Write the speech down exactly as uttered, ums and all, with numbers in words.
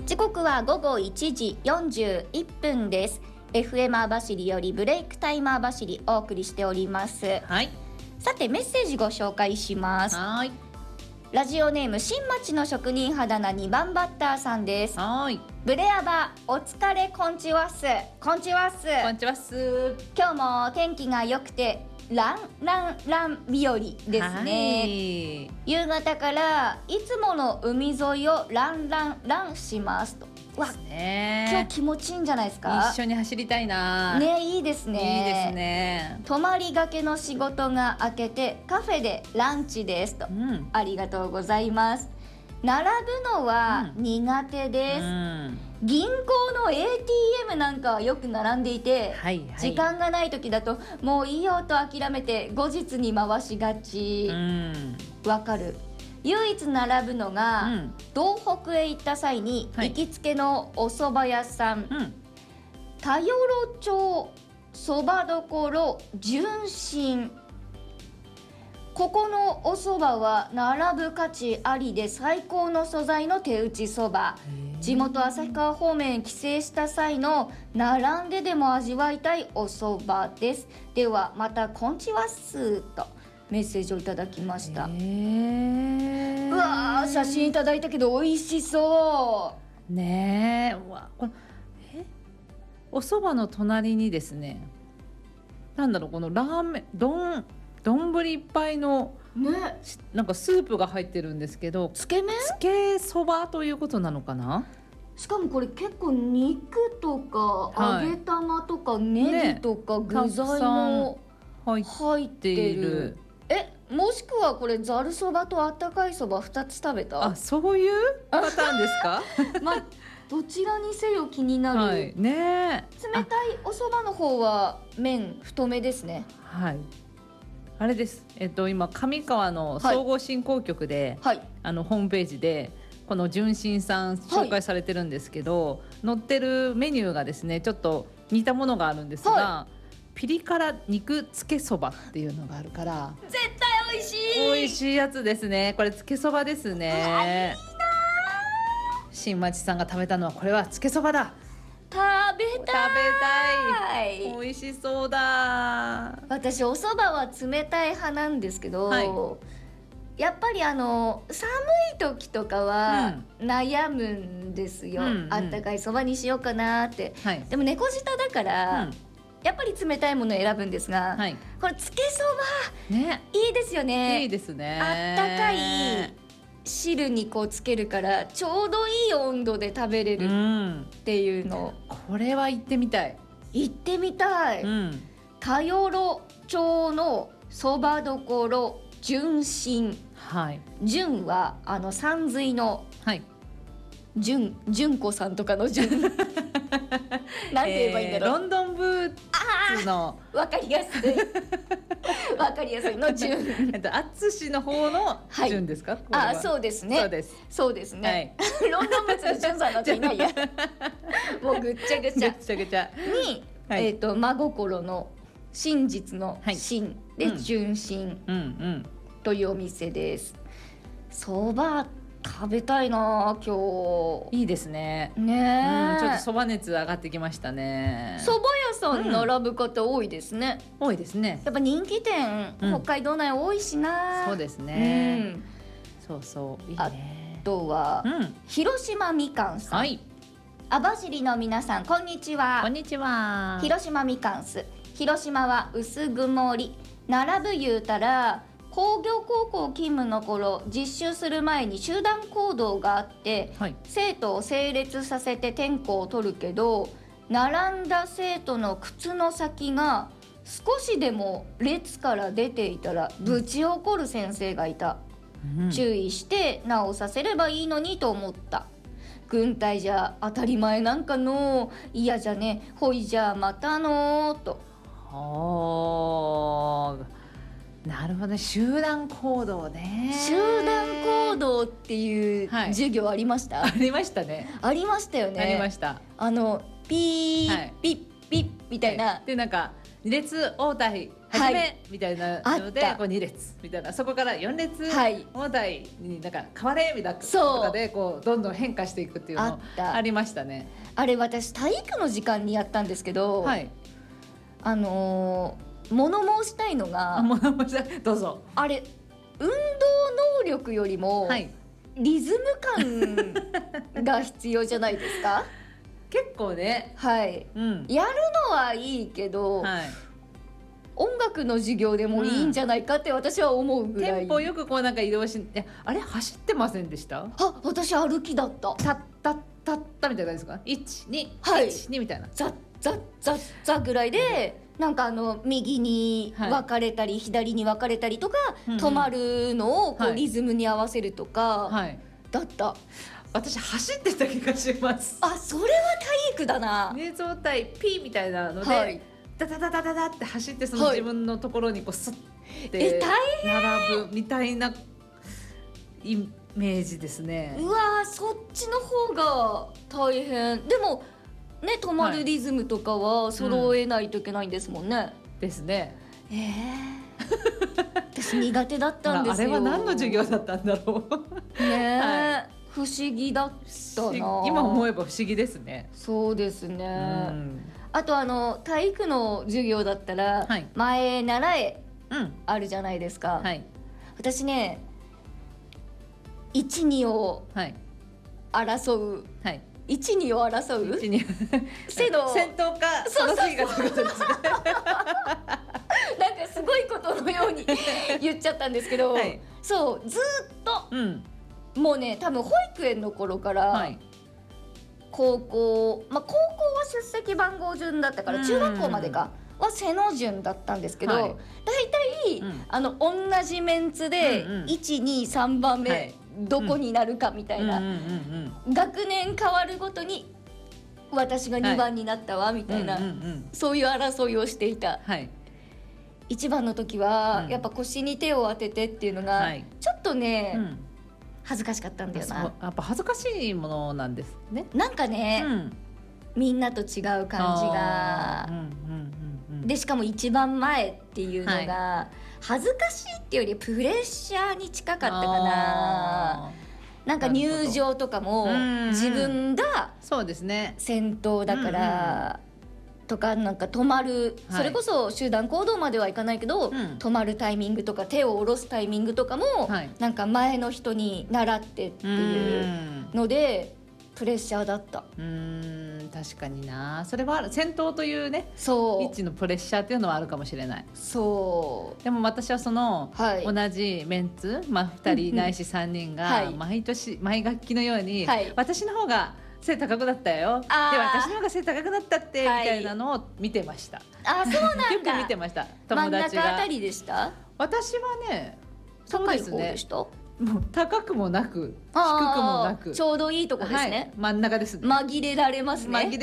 時刻は午後いちじよんじゅういっぷんです。 エフエム 網走よりブレイクタイム網走お送りしております。 はい。 さてメッセージご紹介します。 はい。 ラジオネーム新町の職人肌なにばんバッターさんです。 はい。 ブレアバお疲れこんちわっす。こんちわっす。 こんにちはっす。 今日も天気が良くてランランラン日和ですね。 はい。 夕方からいつもの海沿いをランランランしますと。わ、 ね、 今日気持ちいいんじゃないですか。 一緒に走りたいな。 ね、いいですね。 いいですね。 泊まりがけの仕事が明けてカフェでランチですと、うん、ありがとうございます。並ぶのは苦手です、うん、銀行の エーティーエム なんかはよく並んでいて、はいはい、時間がない時だともういいよと諦めて後日に回しがち。わ、うん、かる。唯一並ぶのが、うん、道北へ行った際に行きつけのお蕎麦屋さん、はい、うん、田与呂町そばどころ純真。ここのお蕎麦は並ぶ価値ありで最高の素材の手打ち蕎麦。地元旭川方面へ帰省した際の並んででも味わいたいお蕎麦です。ではまたこんちはっすとメッセージをいただきました。うわー、写真いただいたけど美味しそうねえ。うわ、これえお蕎麦の隣にですね、なんだろう、このラーメン丼丼いっぱいの、ね、なんかスープが入ってるんですけど、 つけ麺つけそばということなのかな。 しかもこれ結構肉とか、はい、揚げ玉とかネギとか具材も入っている。え、もしくはこれざるそばとあったかいそばふたつ食べた。 あ、そういうパターンですかまあどちらにせよ気になる、はい、ね。冷たいおそばの方は麺太めですね。 はい、あれです、えっと、今上川の総合振興局で、はい、あのホームページでこの純真さん紹介されてるんですけど、はい、載ってるメニューがですねちょっと似たものがあるんですが、はい、ピリ辛肉つけそばっていうのがあるから絶対美味しい美味しいやつですね。これつけそばですね。いいな。新町さんが食べたのはこれはつけそばだ。 食べたい食べたい。美味しそうだ。 私お蕎麦は冷たい派なんですけど、はい、やっぱりあの寒い時とかは悩むんですよ、うんうん、あったかい蕎麦にしようかなって、はい、でも猫舌だから、うん、やっぱり冷たいものを選ぶんですが、はい、これつけそば、ね、いいですよね。 いいですね。 あったかい汁にこうつけるからちょうどいい温度で食べれるっていうの、 うん、これは行ってみたい。 行ってみたい、うん、田与呂町のそばどころ純真、はい、純はあの山水の、はい、純純子さんとかの純なんて言えばいいんだろう、 えー、ロンドンブーツのわかりやすいわかりやすいの純えっと淳の方の純ですか、はい、 あ、そうですね。 そうです。 そうですね、はい、ロンドンブーツの純さんなんていないやもうぐっちゃぐちゃぐっちゃぐちゃに、はい、えーと真心の真実の真で、はい、純真、うんうん、というお店です。そば食べたいな今日。 いいですね。 ね、 うん、ちょっとそば熱上がってきましたね。 そば屋さん並ぶ方多いですね、 うん、多いですね。 やっぱ人気店、うん、北海道内多いしな。 そうですね、うん、そうそういいね。 あとは、うん、広島みかんさん、はい、網走の皆さんこんにちは。 こんにちは。 広島みかんす。広島は薄曇り。並ぶ言うたら工業高校勤務の頃実習する前に集団行動があって、はい、生徒を整列させて点呼を取るけど並んだ生徒の靴の先が少しでも列から出ていたらぶち怒る先生がいた、うん、注意して直させればいいのにと思った。軍隊じゃ当たり前なんかの嫌じゃねほいじゃまたのと。 はあ、なるほどね。集団行動ね。 集団行動っていう授業ありました、 はい、ありましたね。 ありましたよね。 ありました。 あのピー、はい、ピッピッみたいな、 でなんか列応対始めみたいなのでこうに列みたいな、そこからよん列重たいになんか変われみたいなとかでこうどんどん変化していくっていうのありましたね。 あれ私体育の時間にやったんですけど、はい、あのー、物申したいのが、 物申したい、どうぞ。 あれ運動能力よりも、はい、リズム感が必要じゃないですか。 結構ね、 はい、うん、やるのはいいけど、はい、音楽の授業でもいいんじゃないかって私は思うぐらい、うん、 テンポよくこうなんか移動し、いやあれ走ってませんでした？ あ、私歩きだった。 たったったったみたいな感じですか？いち、に、 はい、 いち、にみたいな。 ザッザッザッザッぐらいで、なんかあの右に分かれたり、はい、左に分かれたりとか、うんうん、止まるのをこうリズムに合わせるとか、はい、だった。 私走ってた気がします。 あ、それは体育だな。 ね、状態 P みたいなので、はい、ダダダダダダって走ってその自分のところにこうスッて並ぶみたいなイメージですね。 うわー、そっちの方が大変。でもね、止まるリズムとかは揃えないといけないんですもんね。はい、 うん、ですね。 えー、私苦手だったんですよ。 あれは何の授業だったんだろう。 ねえ、はい、不思議だったな。 今思えば不思議ですね。 そうですね。うん、あとあの体育の授業だったら、はい、前習え、うん、あるじゃないですか。はい、私ね、いち、にを争う、はい、いち、にを争う背の先頭かその次かということですね。 なんかすごいことのように言っちゃったんですけど、はい、そうずっと、うん、もうね、多分保育園の頃から、はい、高校、まあ、高校は出席番号順だったから、中学校までかは背の順だったんですけど、はい、だいたい、うん、あの同じメンツで、うんうん、いち、に、さんばんめ、はい、どこになるかみたいな、学年変わるごとに私がにばんになったわみたいな、はい、そういう争いをしていた。はい、いちばんの時は、うん、やっぱ腰に手を当ててっていうのが、はい、ちょっとね、うん、恥ずかしかったんだよな。 やっぱ恥ずかしいものなんですね。 なんかね、うん、みんなと違う感じが、うんうんうんうん、でしかも一番前っていうのが、はい、恥ずかしいっていうよりプレッシャーに近かったかな。なんか入場とかも自分が先頭だからとか、なんか止まる、それこそ集団行動まではいかないけど、止まるタイミングとか手を下ろすタイミングとかもなんか前の人に習ってっていうのでプレッシャーだった。 うーん、確かにな。それは先頭というね、そう位置のプレッシャーっていうのはあるかもしれない。 そうでも私はその、はい、同じメンツ、まあ、ふたりないしさんにんが毎年毎学期のように、はい、私の方が背高くなったよ、で私の方が背高くなったって、はい、みたいなのを見てました。 あ、そうなんだ。 よく見てました。友達が。 真ん中あたりでした？ 私はね、 そうですね、高い方でした？ もう高くもなく低くもなくちょうどいいとこですね。 はい、真ん中ですね。 紛れられますね。